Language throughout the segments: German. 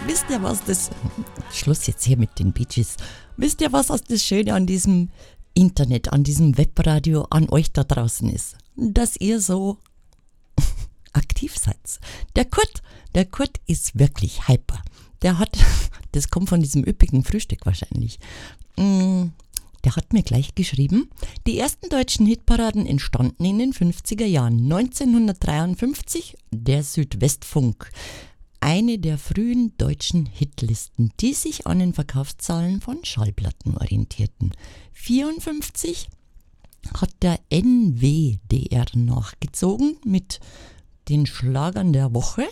wisst ihr was das... Schluss jetzt hier mit den Bee Gees. Wisst ihr, was das Schöne an diesem Internet, an diesem Webradio, an euch da draußen ist? Dass ihr so aktiv seid. Der Kurt ist wirklich hyper. Der hat, das kommt von diesem üppigen Frühstück wahrscheinlich. Der hat mir gleich geschrieben, die ersten deutschen Hitparaden entstanden in den 50er Jahren. 1953, der Südwestfunk. Eine der frühen deutschen Hitlisten, die sich an den Verkaufszahlen von Schallplatten orientierten. 1954 hat der NWDR nachgezogen mit den Schlagern der Woche.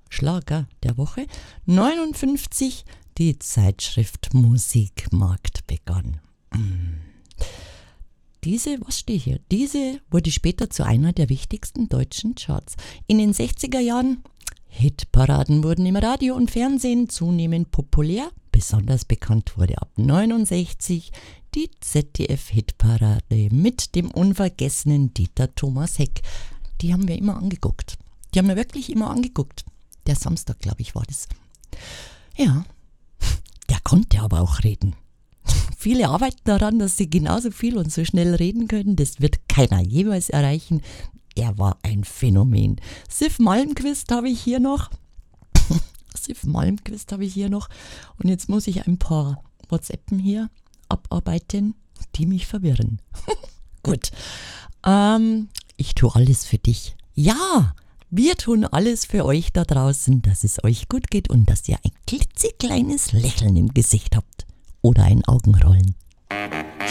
1959 die Zeitschrift Musikmarkt begann. Diese wurde später zu einer der wichtigsten deutschen Charts. In den 60er Jahren Hitparaden wurden im Radio und Fernsehen zunehmend populär. Besonders bekannt wurde ab 69 die ZDF-Hitparade mit dem unvergessenen Dieter Thomas Heck. Die haben wir immer angeguckt. Die haben wir wirklich immer angeguckt. Der Samstag, glaube ich, war das. Ja, der konnte aber auch reden. Viele arbeiten daran, dass sie genauso viel und so schnell reden können. Das wird keiner jemals erreichen. Er war ein Phänomen. Sif Malmquist habe ich hier noch. Und jetzt muss ich ein paar WhatsAppen hier abarbeiten, die mich verwirren. Gut. Ich tue alles für dich. Ja, wir tun alles für euch da draußen, dass es euch gut geht und dass ihr ein klitzekleines Lächeln im Gesicht habt. Oder ein Augenrollen.